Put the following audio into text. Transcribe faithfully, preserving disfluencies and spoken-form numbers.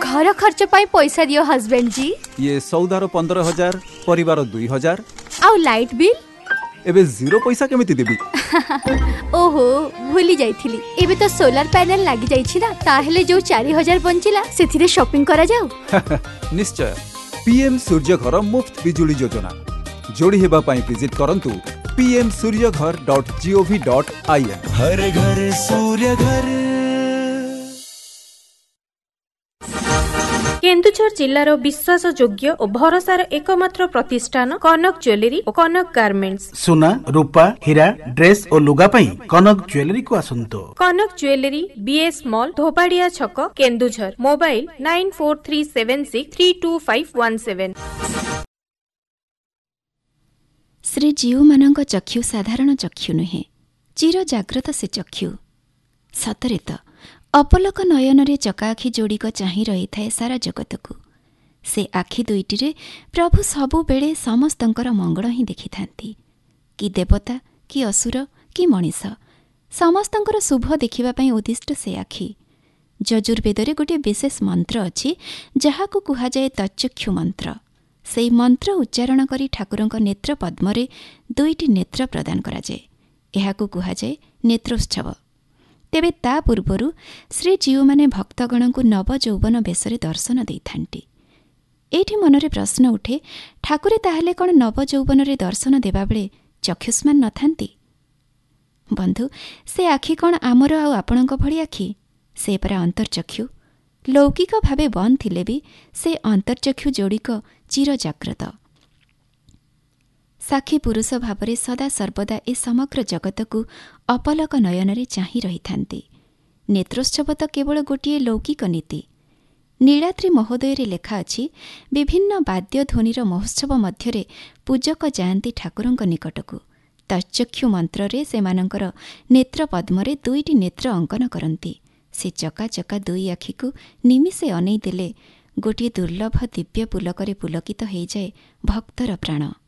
घर खर्च पाई पैसा दियो हस्बैंड जी। ये सौदार पंद्रह हजार परिवार दुई हजार आउ लाइट बिल एबे जीरो पैसा केमिति देबी? ओहो भूली जाइथिली। एबे तो सोलर पैनल लागी जाइछि ना, ताहेले जो चार हजार बंचिला सेथिरे शॉपिंग करा जाऊ। निश्चय। पीएम सूर्य घर मुफ्त बिजुली योजना जोड़ी हेबा पाई विजिट करंतु पी एम सूर्य घर dot G O V dot I N. हर घर सूर्य घर। केन्दुझर जिल्लार विश्वासयोग्य और भरोसार एकमात्र प्रतिष्ठान कनक ज्वेलरी और कनक गार्मेंट्स। सुना रूपा हीरा ड्रेस और लुगा पई कनक ज्वेलरी को आसंतो। कनक ज्वेलरी बीएस मॉल धोपाड़िया छक Keonjhar. Mobile nine four three seven six three to five one seven. Shri जीव मानक चक्षु साधारण चक्षु नुहे, चिर जाग्रत से चक्षु। सतरे तो अपलक नयन चका आखि जोड़िक चाही रही थाए सारा जगत को। से आखि दुईटी प्रभु सबु बेले समस्तंकर मंगल ही देखि थांती। कि देवता कि असुर कि मनीष समस्तंकर शुभ देखिबा पई उद्दिष्ट से आखि। यजुर्वेदरे गोटे विशेष मंत्र अछि जहाकु कुहा जाए तच्चक्षु मंत्र। सेई मंत्र उच्चारण करी ठाकुरंक नेत्र पद्मरे दुईटी नेत्र प्रदान करा जाए। एहाकु कुहा जाए नेत्रोत्सव। तेबे ता पूर्वरु श्री जीव माने भक्तगण को नव यौवन बेशरे दर्शन देइथांती। एठी मनरे प्रश्न उठे, ठाकुरे ताहले कौन नव यौवन रे दर्शन देबा बेले चक्षुष्मान नथांती? बंधु से आखि कौन आमर आ आपणक भଳି आखि? से परा अंतर्चक्षु। लौकिक भावे बंद थिले भी से अंतर्चक्षु जोड़िक चिर जाग्रत। साक्षी पुरुष भावरे सदा सर्वदा ए समग्र जगत को अपलक नयन चाही रही थांती। नेत्रोत्सव तो केवल गोटे लौकिक नीति। नीलाद्री महोदय लेखा अछि, विभिन्न वाद्य ध्वनिर महोत्सव मध्यरे पूजक जाआंती ठाकुरंक निकटकू। तच्चक्षु मंत्रे सेमानंकर नेत्र पद्मरे दुईटी नेत्र अंकन करती। से चका चका दुई आखिकू निमिषे अनै देले गोटे दुर्लभ दिव्य पुलकरे पुलकित हो जाए भक्तर प्राण।